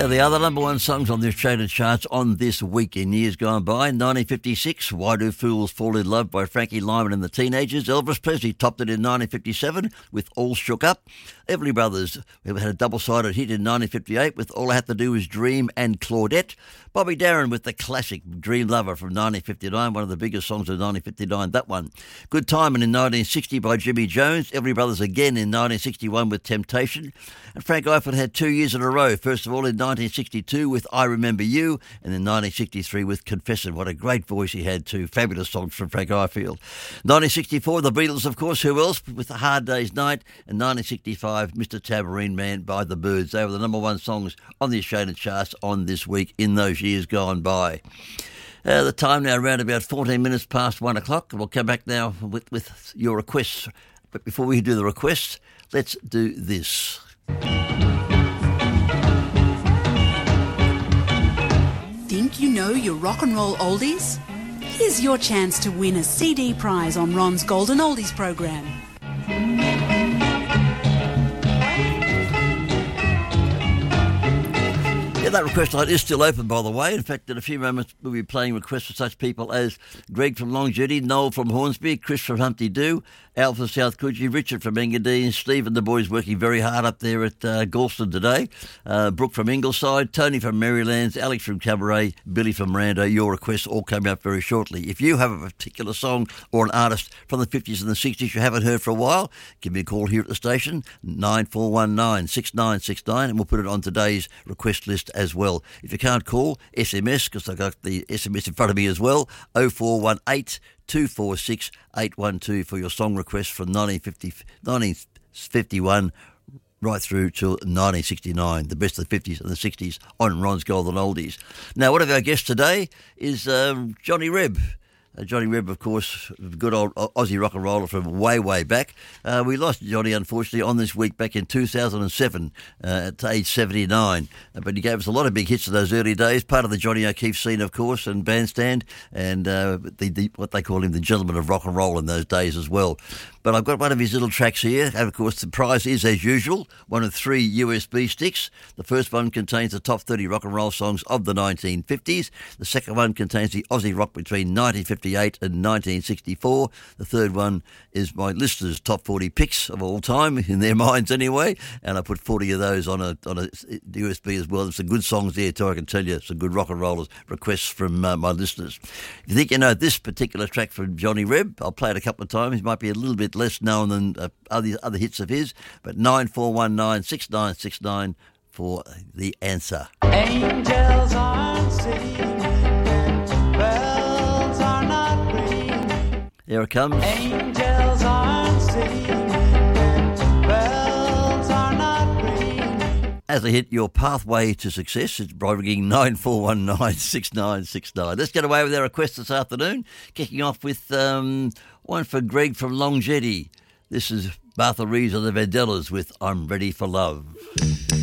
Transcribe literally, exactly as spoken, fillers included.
Yeah, the other number one songs on the Australian charts on this week in years gone by. nineteen fifty-six, Why Do Fools Fall in Love by Frankie Lyman and the Teenagers. Elvis Presley topped it in nineteen fifty-seven with All Shook Up. Everly Brothers had a double-sided hit in nineteen fifty-eight with All I Have to Do Is Dream and Claudette. Bobby Darin with the classic Dream Lover from nineteen fifty-nine, one of the biggest songs of nineteen fifty-nine, that one. Good Timing in nineteen sixty by Jimmy Jones. Everly Brothers again in nineteen sixty-one with Temptation. And Frank Ifield had two years in a row. First of all in nineteen sixty-two with I Remember You, and then nineteen sixty-three with Confessin'. What a great voice he had too. Fabulous songs from Frank Ifield. nineteen sixty-four, The Beatles, of course. Who else? With A Hard Day's Night. And nineteen sixty-five, Mister Tambourine Man by The Byrds. They were the number one songs on the Australian charts on this week in those years gone by. Uh, the time now around about fourteen minutes past one o'clock. We'll come back now with, with your requests. But before we do the requests, let's do this. Think you know your rock and roll oldies? Here's your chance to win a C D prize on Ron's Golden Oldies program. Yeah, that request line is still open, by the way. In fact, in a few moments, we'll be playing requests for such people as Greg from Long Jetty, Noel from Hornsby, Chris from Humpty Doo, Al from South Coogee, Richard from Engadine, Steve and the boys working very hard up there at uh, Galston today, uh, Brooke from Ingleside, Tony from Marylands, Alex from Cabaret, Billy from Miranda. Your requests all coming up very shortly. If you have a particular song or an artist from the fifties and the sixties you haven't heard for a while, give me a call here at the station, nine four one nine, six nine six nine, and we'll put it on today's request list as well. If you can't call, S M S, because I've got the S M S in front of me as well, oh four one eight, two four six, eight one two for your song request from nineteen fifty, nineteen fifty-one right through to nineteen sixty-nine, the best of the fifties and the sixties on Ron's Golden Oldies. Now, one of our guests today is um, Johnny Rebb. Uh, Johnny Rebb, of course, good old Aussie rock and roller from way, way back. Uh, we lost Johnny, unfortunately, on this week back in two thousand seven uh, at age seventy-nine. Uh, but he gave us a lot of big hits in those early days, part of the Johnny O'Keefe scene, of course, and bandstand, and uh, the, the what they call him, the gentleman of rock and roll in those days as well. But I've got one of his little tracks here, and of course the prize is, as usual, one of three U S B sticks. The first one contains the top thirty rock and roll songs of the nineteen fifties. The second one contains the Aussie rock between nineteen fifty-eight and nineteen sixty-four. The third one is my listeners' top forty picks of all time, in their minds anyway, and I put forty of those on a on a U S B as well. There's some good songs there too, I can tell you, some good rock and rollers requests from uh, my listeners. If you think you know this particular track from Johnny Rebb, I'll play it a couple of times. It might be a little bit less known than uh, other other hits of his, but nine four one nine, six nine six nine for the answer. Angels aren't singing, bells are not ringing. Here it comes. Angels aren't singing, bells are not ringing. As I hit your pathway to success, it's by ringing nine four one nine, six nine six nine. Let's get away with our request this afternoon, kicking off with um, one for Greg from Long Jetty. This is Martha Reeves of the Vandellas with I'm Ready for Love.